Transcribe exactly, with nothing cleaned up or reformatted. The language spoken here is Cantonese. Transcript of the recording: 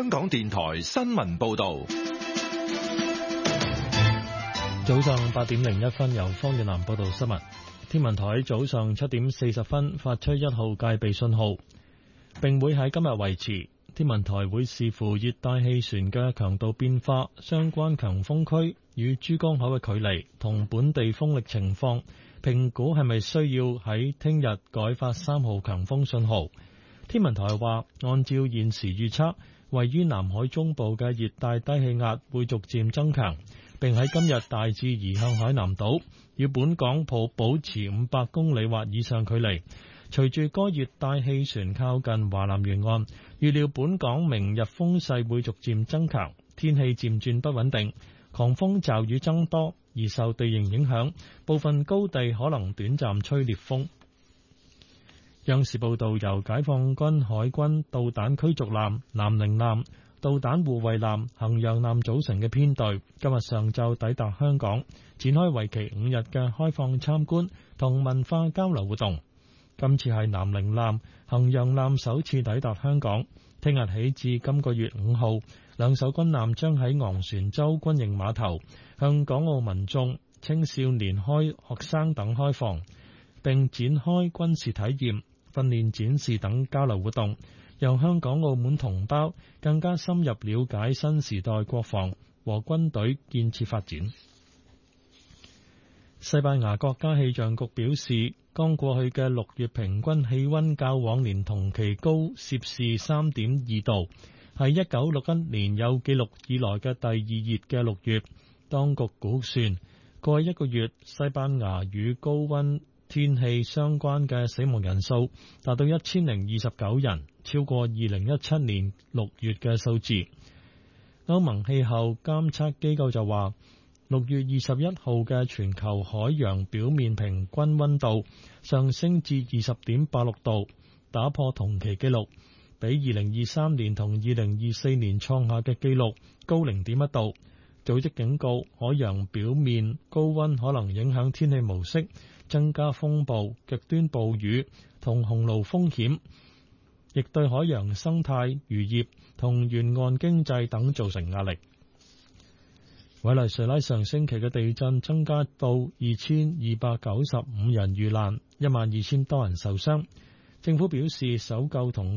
香港電台新聞報道。 早上八點零一分，由方遠南報道新聞。天文台早上七點四十分發出一號戒備信號，並會喺今日維持。天文台會視乎熱帶氣旋嘅強度變化、相關強風區與珠江口嘅距離同本地風力情況，評估係咪需要喺聽日改發三號強風信號。天文台話，按照現時預測，位於南海中部嘅熱帶低氣壓會逐漸增強，並喺今日大致移向海南島，與本港保保持五百公里或以上距離。隨住該熱帶氣旋靠近華南沿岸，預料本港明日風勢會逐漸增強，天氣漸轉不穩定，狂風驟雨增多，而受地形影響，部分高地可能短暫吹烈風。央視報道，由解放軍海軍導彈驅逐艦南寧艦、導彈護衛艦、衡陽艦組成嘅編隊，今日上晝抵達香港，展開為期五日嘅開放參觀同文化交流活動。今次係南寧艦、衡陽艦首次抵達香港，聽日起至今個月五號，兩艘軍艦將喺昂船洲軍營碼頭向港澳民眾、青少年、開學生等開放，並展開軍事體驗、訓練展示等交流活動，由香港澳門同胞更加深入了解新時代國防和軍隊建設發展。西班牙國家氣象局表示，剛過去嘅六月平均氣溫較往年同期高攝氏三點二度，係一九六一年有記錄以來嘅第二熱嘅六月。當局估算，過去一個月西班牙與高溫天氣相關嘅死亡人數達到一千零二十九人，超過二零一七年六月嘅數字。歐盟氣候監測機構就話，六月二十一號嘅全球海洋表面平均溫度上升至二十點八六度，打破同期紀錄，比二零二三年同二零二四年創下嘅紀錄高零點一度。組織警告，海洋表面高溫可能影響天氣模式，增加風暴、極端暴雨同洪澇風險，亦對海洋生態、漁業同沿岸經濟等造成壓力。委內瑞拉上星期嘅地震增加到二千二百九十五人遇難，一萬二千多人受傷。政府表示搜救同